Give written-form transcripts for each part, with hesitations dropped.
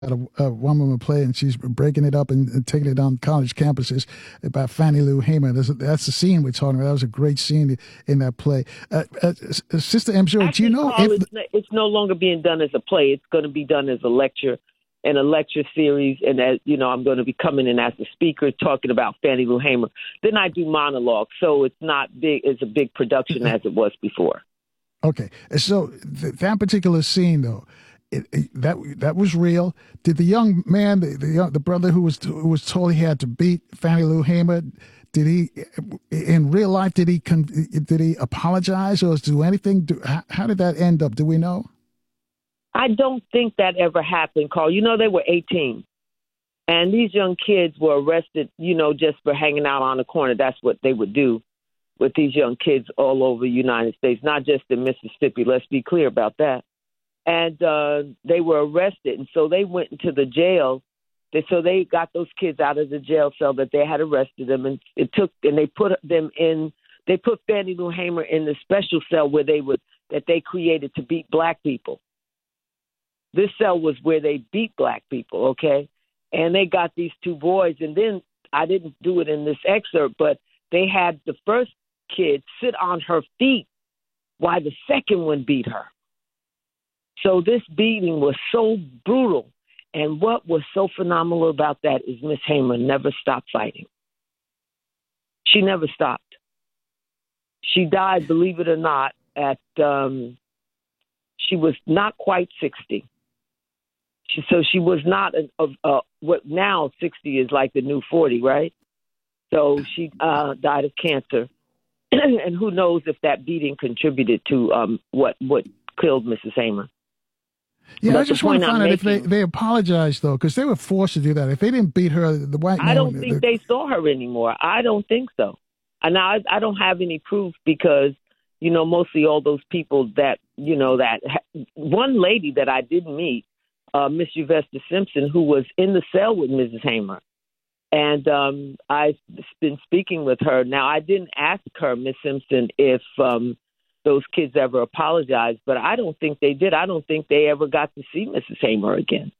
a one-woman play, and she's breaking it up and taking it on college campuses about Fannie Lou Hamer. That's the scene we're talking about. That was a great scene in that play. Sister M. Joy, do you Actually, know Carl, if it's no longer being done as a play. It's going to be done as a lecture and a lecture series. And as you know, I'm going to be coming in as a speaker talking about Fannie Lou Hamer. Then I do monologues, so it's not big. It's a big production as it was before. Okay, so that particular scene, though, that was real. Did the young man, the brother who was told he had to beat Fannie Lou Hamer, did he, in real life, did he apologize or do anything? How did that end up? Do we know? I don't think that ever happened, Carl. You know, they were 18. And these young kids were arrested, you know, just for hanging out on the corner. That's what they would do with these young kids all over the United States, not just in Mississippi. Let's be clear about that. And they were arrested. And so they went into the jail. So they got those kids out of the jail cell that they had arrested them. And they put them in, they put Fannie Lou Hamer in the special cell that they created to beat black people. This cell was where they beat black people, okay? And they got these two boys. And then I didn't do it in this excerpt, but they had the first kid sit on her feet while the second one beat her. So this beating was so brutal. And what was so phenomenal about that is Miss Hamer never stopped fighting. She never stopped. She died, believe it or not, she was not quite 60. So she was not what now 60 is like the new 40, right? So she died of cancer. And who knows if that beating contributed to what killed Mrs. Hamer. Yeah, but I just want to find out if they apologized, though, because they were forced to do that. If they didn't beat her, the white man... I don't think they saw her anymore. I don't think so. And I don't have any proof because, you know, mostly all those people that, you know, one lady that I didn't meet, Miss Uvesta Simpson, who was in the cell with Mrs. Hamer. And I've been speaking with her. Now, I didn't ask her, Miss Simpson, if those kids ever apologized, but I don't think they did. I don't think they ever got to see Mrs. Hamer again.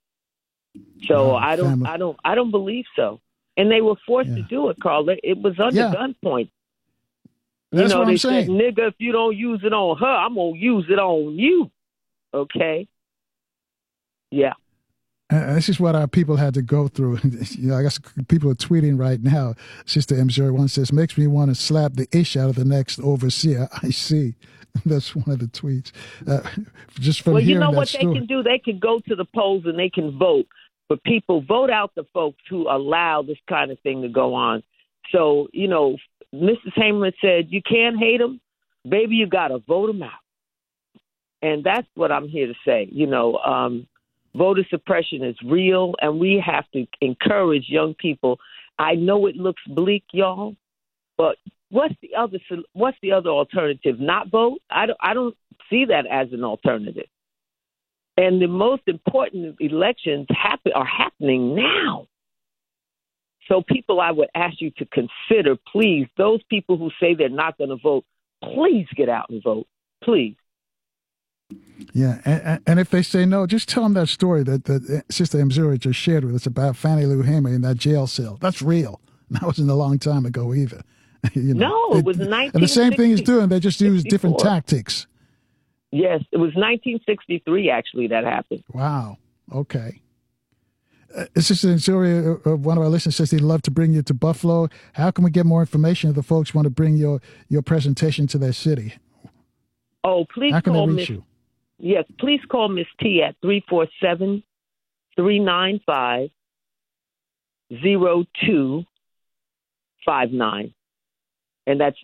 So I don't believe so. And they were forced to do it, Carl. It was under gunpoint. That's what I'm saying. Said, nigga, if you don't use it on her, I'm going to use it on you. Okay? Yeah. This is what our people had to go through. You know, I guess people are tweeting right now. Sister M01 says, makes me want to slap the ish out of the next overseer. I see. That's one of the tweets. Just from hearing that what story. they can do? They can go to the polls and they can vote. But people vote out the folks who allow this kind of thing to go on. So, you know, Mrs. Hamer said, you can't hate them. Baby, you got to vote them out. And that's what I'm here to say. You know, voter suppression is real, and we have to encourage young people. I know it looks bleak, y'all, but what's the other alternative? Not vote? I don't see that as an alternative. And the most important elections are happening now. So people, I would ask you to consider, please, those people who say they're not going to vote, please get out and vote, please. Yeah, and if they say no, just tell them that story that Sister Mzuri just shared with us about Fannie Lou Hamer in that jail cell. That's real. That wasn't a long time ago either. You know, no, it was 1963. And the same thing he's doing. They just use different tactics. Yes, it was 1963, actually, that happened. Wow. Okay. Sister Mzuri, one of our listeners says he'd love to bring you to Buffalo. How can we get more information if the folks want to bring your presentation to their city? Oh, please How can call they reach Miss. you? Yes, please call Miss T at 347-395-0259. And that's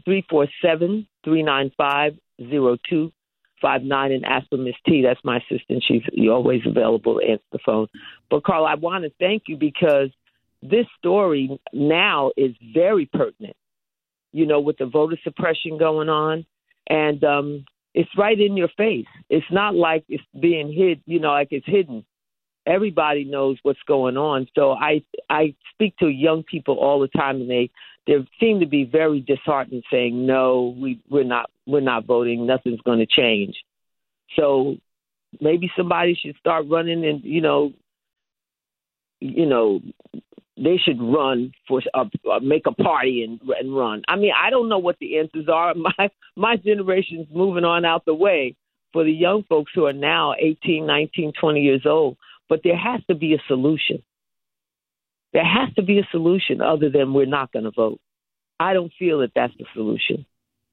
347-395-0259. And ask for Miss T. That's my assistant. She's always available to answer the phone. But, Carl, I want to thank you because this story now is very pertinent, you know, with the voter suppression going on. And it's right in your face. It's not like it's being hid, you know, like it's hidden. Everybody knows what's going on. So I speak to young people all the time, and they seem to be very disheartened, saying, "No, we're not voting. Nothing's going to change." So maybe somebody should start running and, you know, they should run for make a party and run. I mean, I don't know what the answers are. My generation's moving on out the way for the young folks who are now 18, 19, 20 years old. But there has to be a solution. There has to be a solution other than we're not going to vote. I don't feel that that's the solution.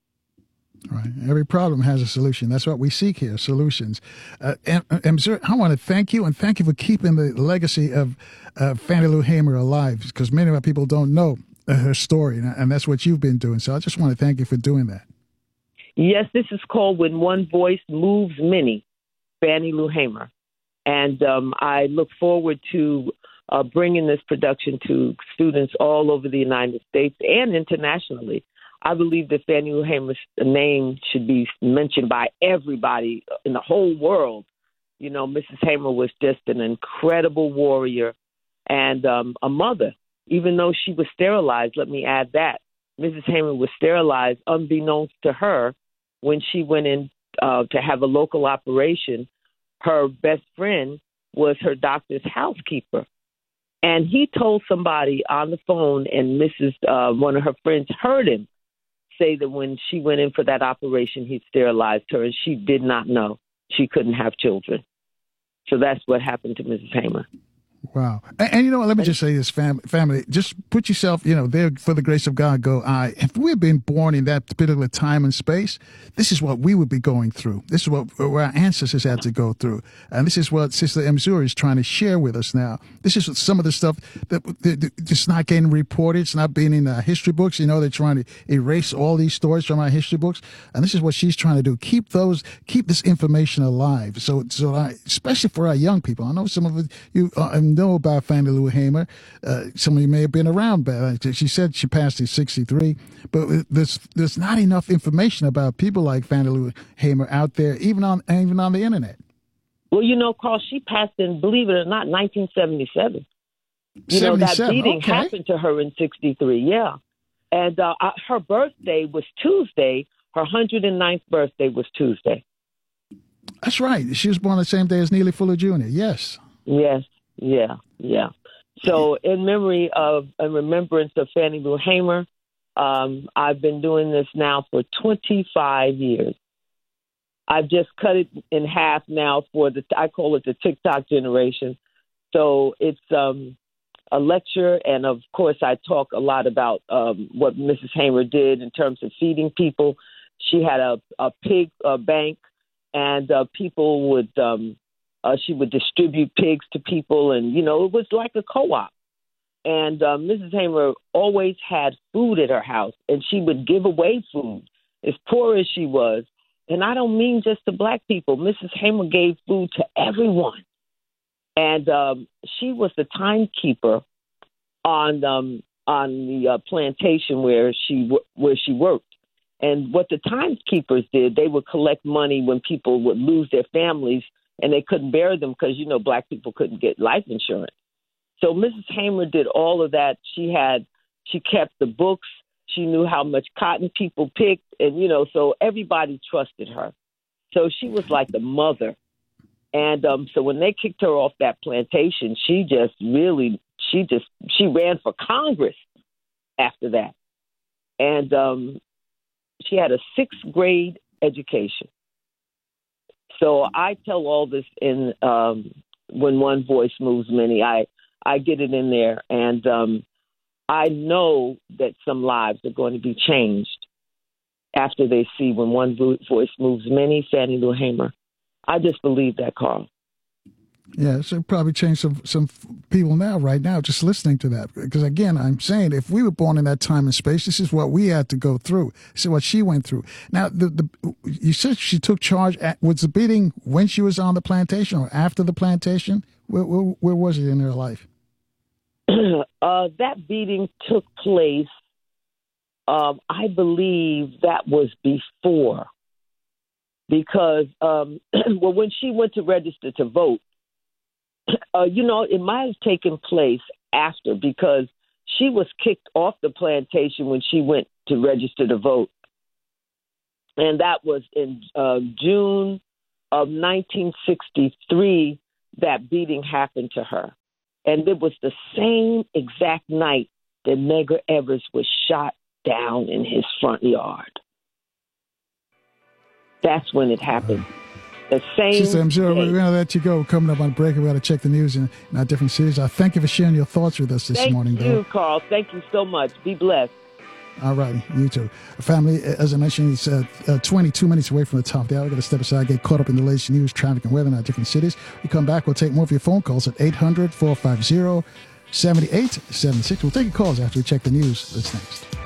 Right. Every problem has a solution. That's what we seek here, solutions. Sir, I want to thank you, and thank you for keeping the legacy of Fannie Lou Hamer alive, because many of our people don't know her story, and that's what you've been doing. So I just want to thank you for doing that. Yes, this is called When One Voice Moves Many, Fannie Lou Hamer. And I look forward to bringing this production to students all over the United States and internationally. I believe that Fannie Lou Hamer's name should be mentioned by everybody in the whole world. Mrs. Hamer was just an incredible warrior and a mother. Even though she was sterilized, let me add that. Mrs. Hamer was sterilized unbeknownst to her when she went in to have a local operation. Her best friend was her doctor's housekeeper. And he told somebody on the phone, and one of her friends heard him say that when she went in for that operation, he sterilized her, and she did not know she couldn't have children. So that's what happened to Mrs. Hamer. Wow. And let me just say this, family, just put yourself, there for the grace of God, go I. If we'd been born in that particular time and space, this is what we would be going through. This is what our ancestors had to go through. And this is what Sister Mzuri is trying to share with us now. This is some of the stuff that it's not getting reported. It's not being in the history books. They're trying to erase all these stories from our history books. And this is what she's trying to do. Keep this information alive. So especially for our young people. I know some of you know about Fannie Lou Hamer. Some of you may have been around, but she said she passed in 1963. But there's not enough information about people like Fannie Lou Hamer out there, even on the internet. Well, Carl, she passed in, believe it or not, 1977. That beating happened to her in 1963. Yeah, and her birthday was Tuesday. Her 109th birthday was Tuesday. That's right. She was born the same day as Neely Fuller Jr. Yes. Yes. Yeah. So in memory of and remembrance of Fannie Lou Hamer, I've been doing this now for 25 years. I've just cut it in half now I call it the TikTok generation. So it's a lecture, and of course I talk a lot about what Mrs. Hamer did in terms of feeding people. She had a pig bank, and people would she would distribute pigs to people, and, it was like a co-op. And Mrs. Hamer always had food at her house, and she would give away food, as poor as she was. And I don't mean just to black people. Mrs. Hamer gave food to everyone. And she was the timekeeper on the plantation where she worked. And what the timekeepers did, they would collect money when people would lose their families and they couldn't bury them because, black people couldn't get life insurance. So Mrs. Hamer did all of that. She kept the books. She knew how much cotton people picked. And, so everybody trusted her. So she was like the mother. And so when they kicked her off that plantation, she ran for Congress after that. And she had a 6th grade education. So I tell all this in When One Voice Moves Many. I get it in there, and I know that some lives are going to be changed after they see When One Voice Moves Many, Fannie Lou Hamer. I just believe that, Carl. Yeah, so probably change some people right now, just listening to that. Because again, I'm saying if we were born in that time and space, this is what we had to go through. This is what she went through. Now, you said she took charge. Was the beating when she was on the plantation or after the plantation? Where was it in her life? That beating took place, I believe that was before. Because, when she went to register to vote, it might have taken place after, because she was kicked off the plantation when she went to register to vote. And that was in June of 1963 that beating happened to her. And it was the same exact night that Medgar Evers was shot down in his front yard. That's when it happened. The same Sister, I'm sure day. we're going to let you go. Coming up on break, we got to check the news in our different cities. I thank you for sharing your thoughts with us this morning. Thank you, though. Carl. Thank you so much. Be blessed. All righty, you too. Family, as I mentioned, it's 22 minutes away from the top of the hour. We're going to step aside, get caught up in the latest news, traffic, and weather in our different cities. We come back, we'll take more of your phone calls at 800-450-7876. We'll take your calls after we check the news. That's next.